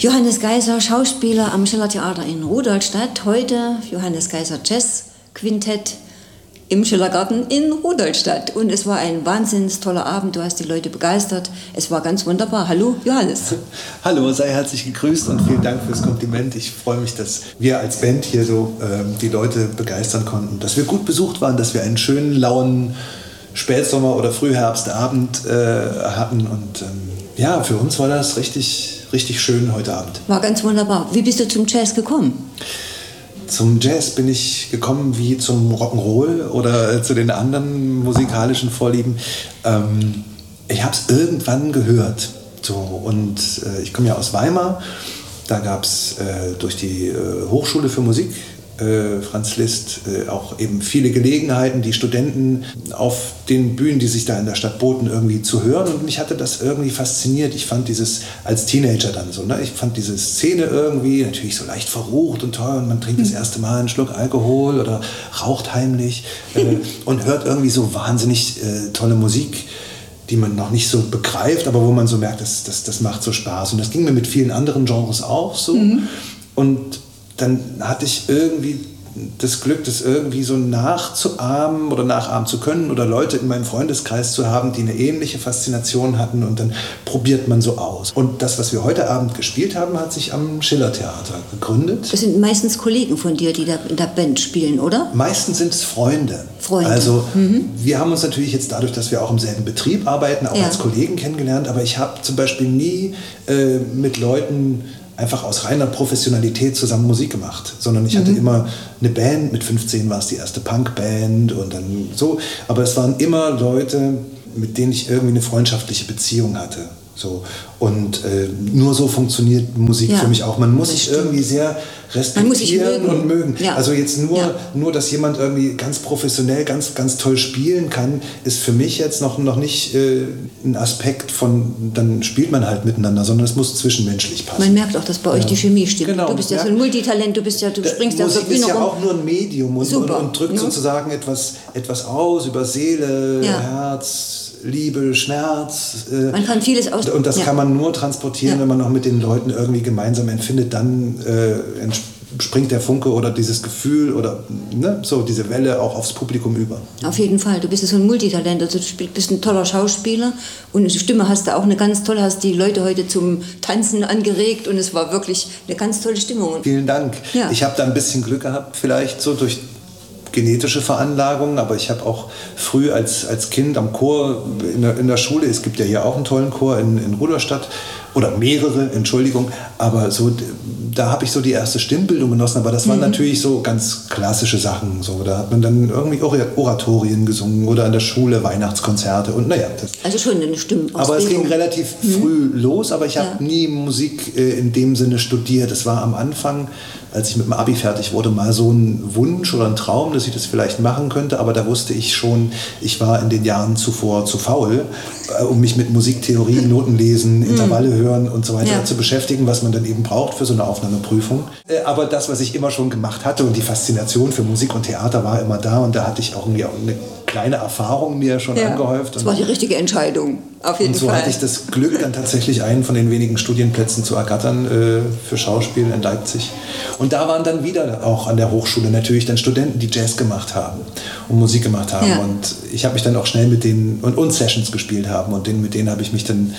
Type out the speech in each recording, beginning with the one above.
Johannes Geiser, Schauspieler am Schillertheater in Rudolstadt. Heute Johannes Geiser Jazz Quintett im Schillergarten in Rudolstadt. Und es war ein wahnsinnig toller Abend. Du hast die Leute begeistert. Es war ganz wunderbar. Hallo, Johannes. Hallo, sei herzlich gegrüßt und vielen Dank fürs Kompliment. Ich freue mich, dass wir als Band hier so die Leute begeistern konnten. Dass wir gut besucht waren, dass wir einen schönen, lauen Spätsommer- oder Frühherbstabend hatten. Und ja, für uns war das richtig schön heute Abend. War ganz wunderbar. Wie bist du zum Jazz gekommen? Zum Jazz bin ich gekommen wie zum Rock'n'Roll oder zu den anderen musikalischen Vorlieben. Ich habe es irgendwann gehört. So, und ich komme ja aus Weimar. Da gab es durch die Hochschule für Musik, Franz Liszt, auch eben viele Gelegenheiten, die Studenten auf den Bühnen, die sich da in der Stadt boten, irgendwie zu hören. Und mich hatte das irgendwie fasziniert. Ich fand dieses, als Teenager dann so, ne? Ich fand diese Szene irgendwie natürlich so leicht verrucht und toll. Und man trinkt das erste Mal einen Schluck Alkohol oder raucht heimlich und hört irgendwie so wahnsinnig tolle Musik, die man noch nicht so begreift, aber wo man so merkt, das macht so Spaß. Und das ging mir mit vielen anderen Genres auch so. Und dann hatte ich irgendwie das Glück, das irgendwie so nachzuahmen oder nachahmen zu können oder Leute in meinem Freundeskreis zu haben, die eine ähnliche Faszination hatten, und dann probiert man so aus. Und das, was wir heute Abend gespielt haben, hat sich am Schillertheater gegründet. Das sind meistens Kollegen von dir, die da in der Band spielen, oder? Meistens sind es Freunde. Also wir haben uns natürlich jetzt dadurch, dass wir auch im selben Betrieb arbeiten, auch als Kollegen kennengelernt, aber ich habe zum Beispiel nie mit Leuten einfach aus reiner Professionalität zusammen Musik gemacht, sondern ich hatte immer eine Band, mit 15 war es die erste Punkband und dann so, aber es waren immer Leute, mit denen ich irgendwie eine freundschaftliche Beziehung hatte. So. Und nur so funktioniert Musik für mich auch. Man muss sich irgendwie sehr respektieren und mögen. Ja. Also jetzt nur, dass jemand irgendwie ganz professionell, ganz toll spielen kann, ist für mich jetzt noch nicht ein Aspekt von, dann spielt man halt miteinander, sondern es muss zwischenmenschlich passen. Man merkt auch, dass bei euch die Chemie stimmt. Genau, du bist ja so ein Multitalent, du springst ja auf der Bühne rum. Musik ist ja auch nur ein Medium und drückt sozusagen etwas aus über Seele, Herz, Liebe, Schmerz. Man kann vieles aus. Und das kann man nur transportieren, wenn man auch mit den Leuten irgendwie gemeinsam empfindet. Dann springt der Funke oder dieses Gefühl oder so diese Welle auch aufs Publikum über. Auf jeden Fall. Du bist so ein Multitalent. Also du bist ein toller Schauspieler und eine Stimme hast du auch eine ganz tolle. Hast die Leute heute zum Tanzen angeregt und es war wirklich eine ganz tolle Stimmung. Vielen Dank. Ja. Ich habe da ein bisschen Glück gehabt, vielleicht so durch genetische Veranlagung, aber ich habe auch früh als Kind am Chor in der Schule, es gibt ja hier auch einen tollen Chor in Rudolstadt, oder mehrere, Entschuldigung, aber so, da habe ich so die erste Stimmbildung genossen, aber das waren natürlich so ganz klassische Sachen, so, da hat man dann irgendwie Oratorien gesungen oder an der Schule Weihnachtskonzerte und also schon eine Stimmausbildung. Aber es ging relativ früh los, aber ich habe nie Musik in dem Sinne studiert. Es war am Anfang, als ich mit dem Abi fertig wurde, mal so ein Wunsch oder ein Traum, dass ich das vielleicht machen könnte, aber da wusste ich schon, ich war in den Jahren zuvor zu faul, um mich mit Musiktheorie, Notenlesen, Intervalle hören und so weiter zu beschäftigen, was man dann eben braucht für so eine Aufnahmeprüfung. Aber das, was ich immer schon gemacht hatte und die Faszination für Musik und Theater war immer da, und da hatte ich auch eine kleine Erfahrung mir schon angehäuft. Das war die richtige Entscheidung, auf jeden Fall. Und so hatte ich das Glück, dann tatsächlich einen von den wenigen Studienplätzen zu ergattern für Schauspiel in Leipzig. Und da waren dann wieder auch an der Hochschule natürlich dann Studenten, die Jazz gemacht haben und Musik gemacht haben. Ja. Und ich habe mich dann auch schnell mit denen und Sessions gespielt haben und mit denen habe ich mich dann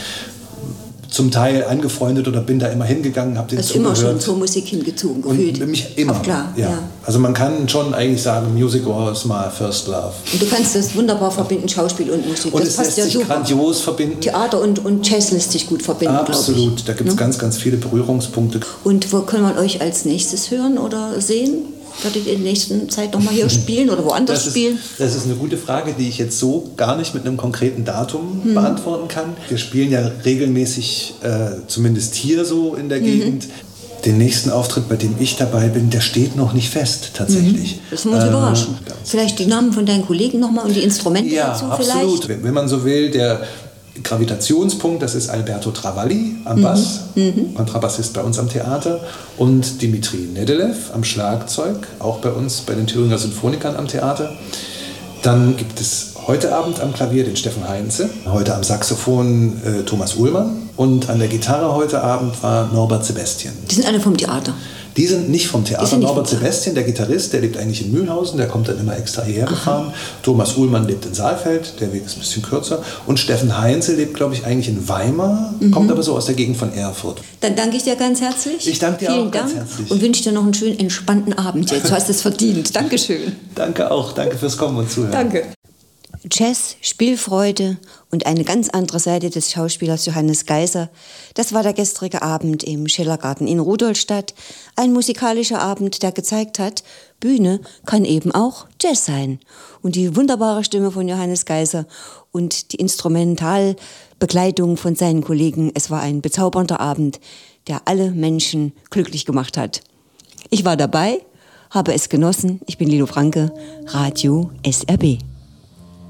zum Teil angefreundet oder bin da immer hingegangen, habe den zugehört. Also immer schon zur Musik hingezogen gefühlt. Und mich immer. Klar, ja. Also man kann schon eigentlich sagen, Music was my first love. Und du kannst das wunderbar verbinden, Schauspiel und Musik. Und das es passt lässt sich grandios verbinden. Theater und Jazz lässt sich gut verbinden, glaube ich. Absolut, da gibt es ganz viele Berührungspunkte. Und wo kann man euch als nächstes hören oder sehen? Werdet ihr in der nächsten Zeit nochmal hier spielen oder woanders spielen? Das ist eine gute Frage, die ich jetzt so gar nicht mit einem konkreten Datum beantworten kann. Wir spielen ja regelmäßig, zumindest hier so in der Gegend. Den nächsten Auftritt, bei dem ich dabei bin, der steht noch nicht fest, tatsächlich. Das muss uns überraschen. Vielleicht die Namen von deinen Kollegen nochmal und die Instrumente dazu vielleicht? Ja, absolut. Wenn man so will, der Gravitationspunkt, das ist Alberto Travalli am Bass, Kontrabassist bei uns am Theater, und Dimitri Nedelev am Schlagzeug, auch bei uns bei den Thüringer Sinfonikern am Theater. Dann gibt es heute Abend am Klavier den Steffen Heinze, heute am Saxophon Thomas Uhlmann und an der Gitarre heute Abend war Norbert Sebastian. Die sind alle vom Theater. Die sind nicht vom Theater. Norbert Sebastian, der Gitarrist, der lebt eigentlich in Mühlhausen, der kommt dann immer extra hierher gefahren. Thomas Uhlmann lebt in Saalfeld, der Weg ist ein bisschen kürzer. Und Steffen Heinze lebt, glaube ich, eigentlich in Weimar, kommt aber so aus der Gegend von Erfurt. Dann danke ich dir ganz herzlich. Ich danke dir auch ganz herzlich. Und wünsche dir noch einen schönen, entspannten Abend jetzt. Du hast es verdient. Dankeschön. Danke auch. Danke fürs Kommen und Zuhören. Danke. Jazz, Spielfreude und eine ganz andere Seite des Schauspielers Johannes Geiser. Das war der gestrige Abend im Schillergarten in Rudolstadt. Ein musikalischer Abend, der gezeigt hat, Bühne kann eben auch Jazz sein. Und die wunderbare Stimme von Johannes Geiser und die Instrumentalbegleitung von seinen Kollegen. Es war ein bezaubernder Abend, der alle Menschen glücklich gemacht hat. Ich war dabei, habe es genossen. Ich bin Lilo Franke, Radio SRB.